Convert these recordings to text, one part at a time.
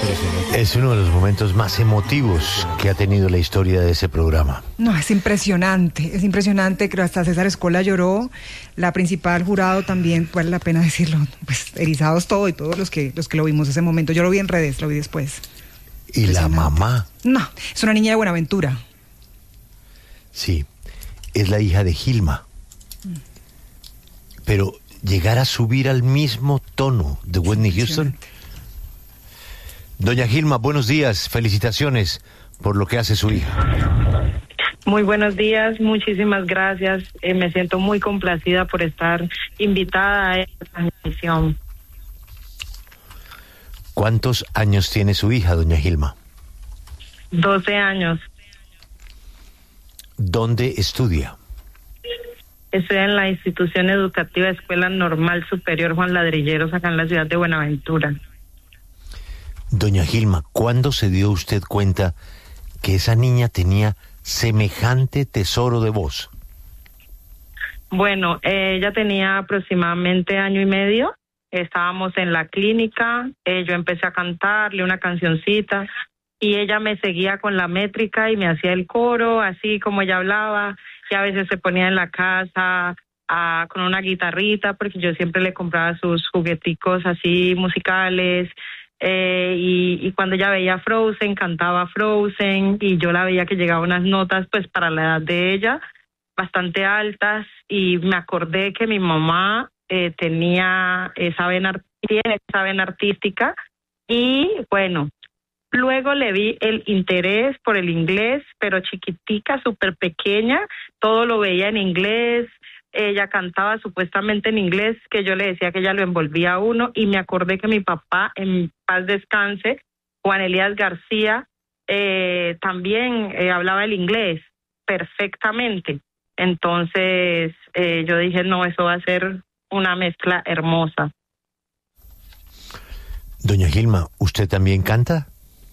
Es uno de los momentos más emotivos que ha tenido la historia de ese programa. No, es impresionante, creo hasta César Escola lloró, la principal jurado también, vale la pena decirlo, pues erizados todo y todos los que lo vimos ese momento. Yo lo vi en redes, lo vi después. ¿Y la mamá? No, es una niña de Buenaventura. Sí, es la hija de Gilma. Pero llegar a subir al mismo tono de Whitney Houston. Doña Gilma, buenos días, felicitaciones por lo que hace su hija. Muy buenos días, muchísimas gracias. Me siento muy complacida por estar invitada a esta transmisión. ¿Cuántos años tiene su hija, doña Gilma? 12 años. ¿Dónde estudia? Estoy en la institución educativa Escuela Normal Superior Juan Ladrilleros, acá en la ciudad de Buenaventura. Doña Gilma, ¿cuándo se dio usted cuenta que esa niña tenía semejante tesoro de voz? Bueno, ella tenía aproximadamente 1 año y medio. Estábamos en la clínica, yo empecé a cantarle una cancioncita y ella me seguía con la métrica y me hacía el coro, así como ella hablaba, y a veces se ponía en la casa con una guitarrita, porque yo siempre le compraba sus jugueticos así musicales. Y cuando ella veía Frozen, cantaba Frozen, y yo la veía que llegaba unas notas pues para la edad de ella bastante altas, y me acordé que mi mamá tenía tiene esa vena artística, y bueno, luego le vi el interés por el inglés, pero chiquitica, súper pequeña, todo lo veía en inglés. Ella cantaba supuestamente en inglés, que yo le decía que ella lo envolvía a uno, y me acordé que mi papá, en paz descanse, Juan Elías García, también hablaba el inglés perfectamente. Entonces yo dije, no, eso va a ser una mezcla hermosa. Doña Gilma, ¿usted también canta?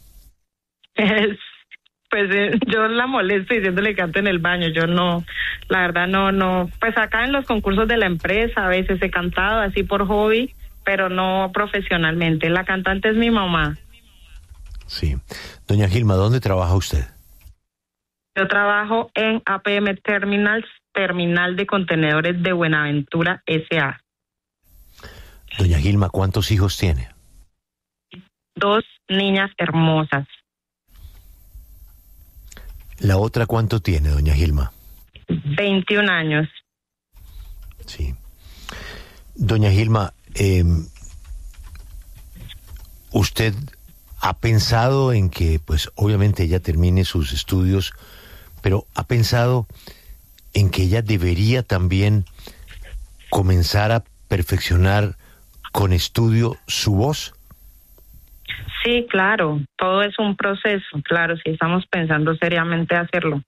Pues yo la molesto diciéndole que canta en el baño. Yo no, la verdad no. Pues acá en los concursos de la empresa a veces he cantado así por hobby, pero no profesionalmente. La cantante es mi mamá. Sí. Doña Gilma, ¿dónde trabaja usted? Yo trabajo en APM Terminals, Terminal de Contenedores de Buenaventura S.A. Doña Gilma, ¿cuántos hijos tiene? 2 niñas hermosas. ¿La otra cuánto tiene, doña Gilma? 21 años. Sí. Doña Gilma, ¿usted ha pensado en que, pues obviamente ella termine sus estudios, pero ha pensado en que ella debería también comenzar a perfeccionar con estudio su voz? Sí, claro, todo es un proceso, claro, sí estamos pensando seriamente hacerlo.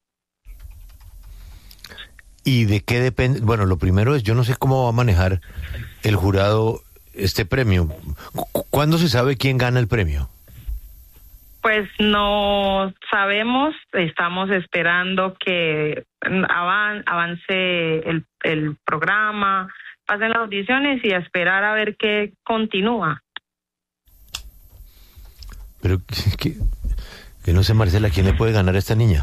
¿Y de qué depende? Bueno, lo primero es, yo no sé cómo va a manejar el jurado este premio. ¿Cuándo se sabe quién gana el premio? Pues no sabemos, estamos esperando que avance el programa, pasen las audiciones y a esperar a ver qué continúa. Pero que no sé, Marcela, ¿quién le puede ganar a esta niña?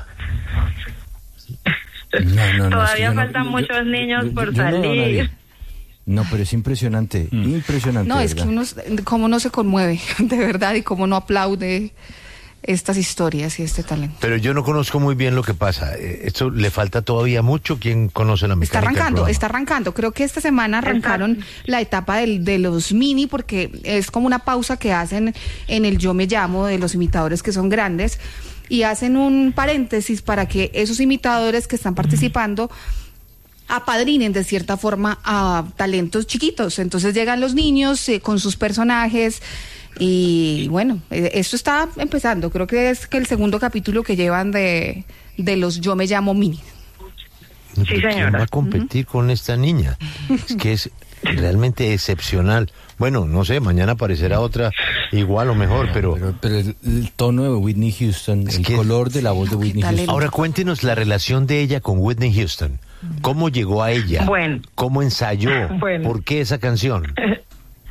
No, todavía faltan muchos niños por salir. No, pero es impresionante, impresionante. No, es que uno, cómo no se conmueve, de verdad, y cómo no aplaude estas historias y este talento. Pero yo no conozco muy bien lo que pasa. Esto le falta todavía mucho. ¿Quién conoce la mecánica? Está arrancando. Creo que esta semana arrancaron la etapa de los mini, porque es como una pausa que hacen en el Yo Me Llamo de los imitadores que son grandes, y hacen un paréntesis para que esos imitadores que están participando apadrinen de cierta forma a talentos chiquitos. Entonces llegan los niños con sus personajes. Y bueno, esto está empezando. Creo que es el segundo capítulo que llevan de los Yo Me Llamo Mini. Sí, señora. ¿Quién va a competir con esta niña? Es que es realmente excepcional. Bueno, no sé, mañana aparecerá otra igual o mejor, pero el tono de Whitney Houston, el color de la voz de Whitney Houston. Ahora cuéntenos la relación de ella con Whitney Houston. ¿Cómo llegó a ella? Bueno. ¿Cómo ensayó? Bueno. ¿Por qué esa canción?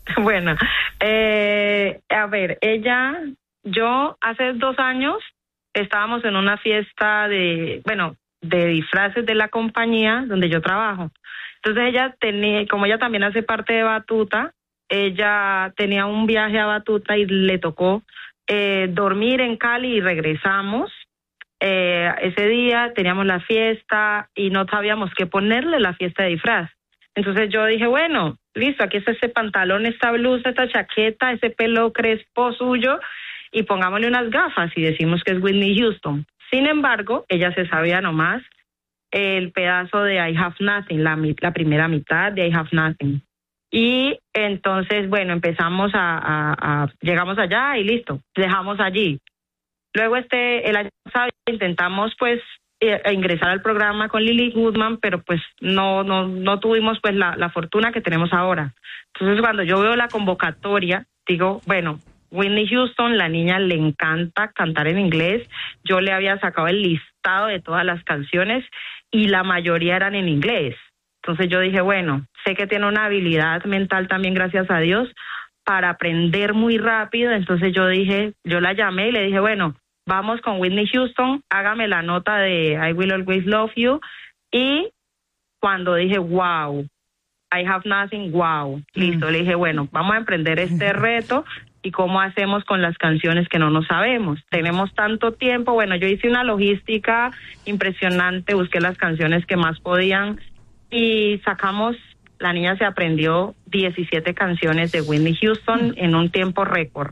Bueno, a ver, yo hace 2 años estábamos en una fiesta de disfraces de la compañía donde yo trabajo. Entonces como ella también hace parte de Batuta, ella tenía un viaje a Batuta y le tocó dormir en Cali y regresamos. Ese día teníamos la fiesta y no sabíamos qué ponerle la fiesta de disfraz. Entonces yo dije, bueno, listo, aquí está ese pantalón, esta blusa, esta chaqueta, ese pelo crespo suyo y pongámosle unas gafas y decimos que es Whitney Houston. Sin embargo, ella se sabía nomás el pedazo de I Have Nothing, la primera mitad de I Have Nothing. Y entonces, bueno, empezamos llegamos allá y listo, dejamos allí. Luego el año pasado intentamos pues ingresar al programa con Lily Goodman, pero pues no tuvimos pues la fortuna que tenemos ahora. Entonces cuando yo veo la convocatoria, digo, bueno, Whitney Houston, la niña le encanta cantar en inglés. Yo le había sacado el listado de todas las canciones y la mayoría eran en inglés. Entonces yo dije, bueno, sé que tiene una habilidad mental también, gracias a Dios, para aprender muy rápido. Entonces yo la llamé y le dije, bueno, vamos con Whitney Houston, hágame la nota de I Will Always Love You. Y cuando dije, wow, I Have Nothing, wow, listo, le dije, bueno, vamos a emprender este reto. ¿Y cómo hacemos con las canciones que no nos sabemos? Tenemos tanto tiempo. Bueno, yo hice una logística impresionante, busqué las canciones que más podían y la niña se aprendió 17 canciones de Whitney Houston en un tiempo récord.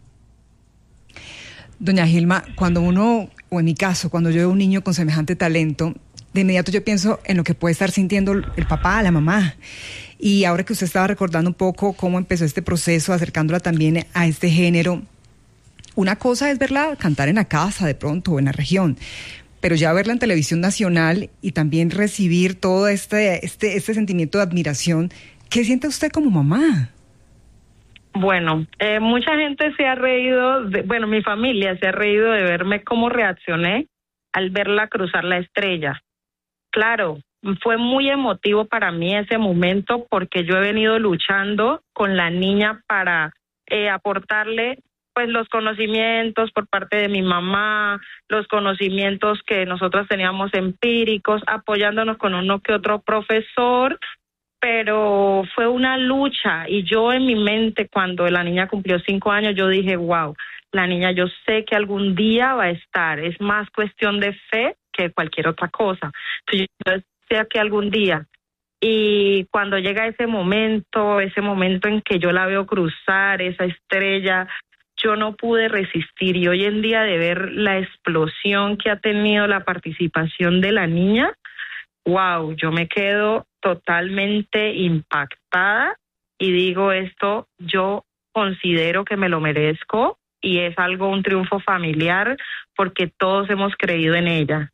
Doña Gilma, cuando en mi caso, cuando yo veo un niño con semejante talento, de inmediato yo pienso en lo que puede estar sintiendo el papá, la mamá. Y ahora que usted estaba recordando un poco cómo empezó este proceso, acercándola también a este género, una cosa es verla cantar en la casa de pronto o en la región, pero ya verla en televisión nacional y también recibir todo este sentimiento de admiración, ¿qué siente usted como mamá? Bueno, mucha gente se ha reído, mi familia se ha reído de verme cómo reaccioné al verla cruzar la estrella. Claro, fue muy emotivo para mí ese momento porque yo he venido luchando con la niña para aportarle pues los conocimientos por parte de mi mamá, los conocimientos que nosotros teníamos empíricos, apoyándonos con uno que otro profesor, pero fue una lucha y yo en mi mente cuando la niña cumplió 5 años yo dije, wow, la niña yo sé que algún día va a estar, es más cuestión de fe que cualquier otra cosa. Entonces, yo sé que algún día. Y cuando llega ese momento en que yo la veo cruzar esa estrella, yo no pude resistir. Y hoy en día de ver la explosión que ha tenido la participación de la niña, wow, yo me quedo totalmente impactada y digo esto, yo considero que me lo merezco y es un triunfo familiar porque todos hemos creído en ella.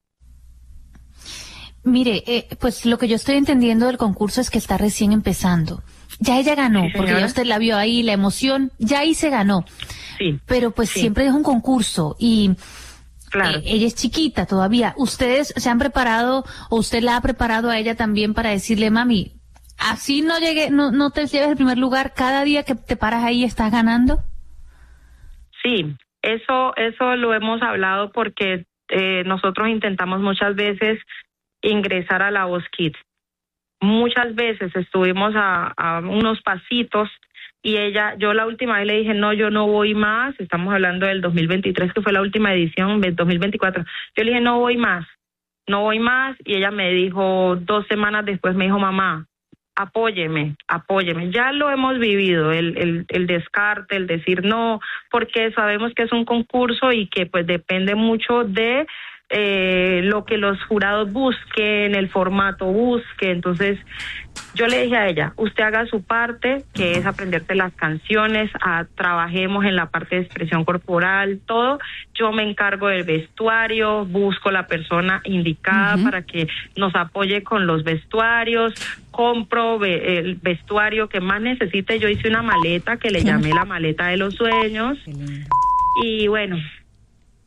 Mire, pues lo que yo estoy entendiendo del concurso es que está recién empezando. Ya ella ganó, sí, porque ya usted la vio ahí, la emoción, ya ahí se ganó. Sí. Pero pues sí, siempre es un concurso y claro, ella es chiquita todavía. ¿Ustedes se han preparado o usted la ha preparado a ella también para decirle, mami, así no te lleves el primer lugar, cada día que te paras ahí estás ganando? Sí, eso lo hemos hablado porque nosotros intentamos muchas veces ingresar a La Voz Kids. Muchas veces estuvimos a unos pasitos y yo la última vez le dije, no, yo no voy más, estamos hablando del 2023 que fue la última edición, 2024, yo le dije, no voy más, y ella me dijo, 2 semanas después me dijo, mamá, apóyeme, ya lo hemos vivido, el descarte, el decir no, porque sabemos que es un concurso y que pues depende mucho de lo que los jurados busquen, el formato busque. Entonces yo le dije a ella, usted haga su parte, que es aprenderte las canciones, trabajemos en la parte de expresión corporal, todo, yo me encargo del vestuario, busco la persona indicada para que nos apoye con los vestuarios, compro el vestuario que más necesite, yo hice una maleta que le llamé la maleta de los sueños y bueno,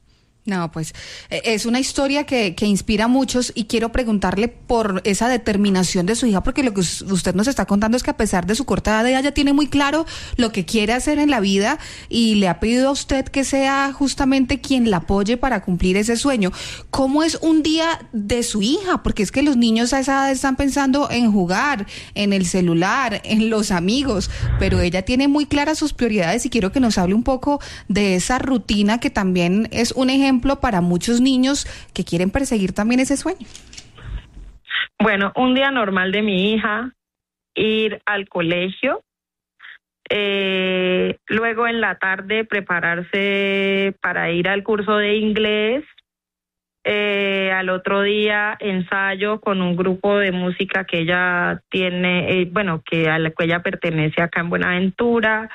No, pues es una historia que inspira a muchos y quiero preguntarle por esa determinación de su hija, porque lo que usted nos está contando es que a pesar de su corta edad ella tiene muy claro lo que quiere hacer en la vida y le ha pedido a usted que sea justamente quien la apoye para cumplir ese sueño. ¿Cómo es un día de su hija? Porque es que los niños a esa edad están pensando en jugar, en el celular, en los amigos, pero ella tiene muy claras sus prioridades y quiero que nos hable un poco de esa rutina que también es un ejemplo para muchos niños que quieren perseguir también ese sueño. Bueno, un día normal de mi hija, ir al colegio, luego en la tarde prepararse para ir al curso de inglés, al otro día ensayo con un grupo de música que ella tiene, que a la que ella pertenece acá en Buenaventura,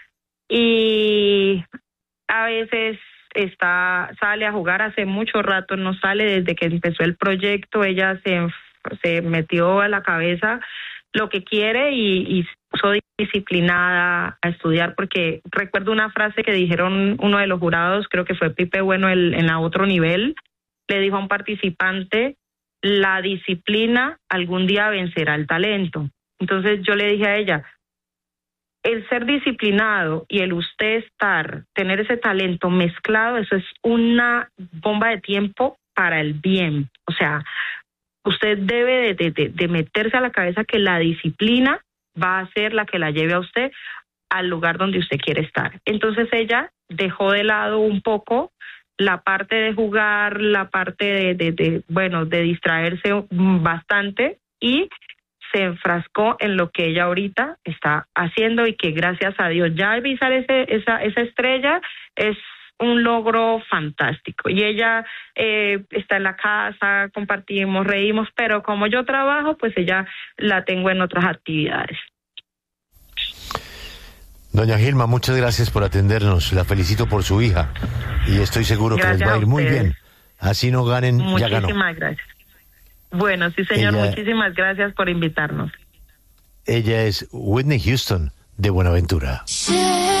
y a veces sale a jugar. Hace mucho rato no sale, desde que empezó el proyecto ella se metió a la cabeza lo que quiere y soy disciplinada a estudiar, porque recuerdo una frase que dijeron uno de los jurados, creo que fue Pipe Bueno en la otro nivel, le dijo a un participante: la disciplina algún día vencerá el talento. Entonces yo le dije a ella: el ser disciplinado y el usted tener ese talento mezclado, eso es una bomba de tiempo para el bien. O sea, usted debe de meterse a la cabeza que la disciplina va a ser la que la lleve a usted al lugar donde usted quiere estar. Entonces ella dejó de lado un poco la parte de jugar, la parte de distraerse bastante, y se enfrascó en lo que ella ahorita está haciendo, y que gracias a Dios ya avisar esa estrella es un logro fantástico. Y ella está en la casa, compartimos, reímos, pero como yo trabajo, pues ella la tengo en otras actividades. Doña Gilma, muchas gracias por atendernos. La felicito por su hija y estoy seguro que les va a ir muy bien. Así no ganen, ya ganó. Muchísimas gracias. Bueno, sí, señor, muchísimas gracias por invitarnos. Ella es Whitney Houston de Buenaventura.